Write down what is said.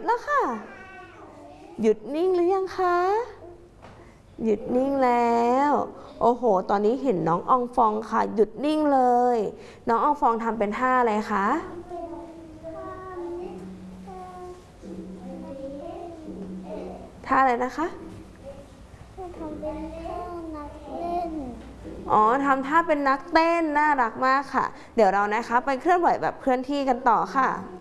แล้วค่ะหยุดนิ่งหรือยังคะหยุดนิ่งแล้วโอ้โหตอนนี้เห็นน้องอองฟองค่ะหยุดนิ่งเลยน้องอองฟองทำเป็นท่าอะไรคะท่าอะไรนะคะทำเป็นท่านักเล่นอ๋อทำท่าเป็นนักเต้นน่ารักมากค่ะเดี๋ยวเรานะคะไปเคลื่อนไหวแบบเคลื่อนที่กันต่อค่ะ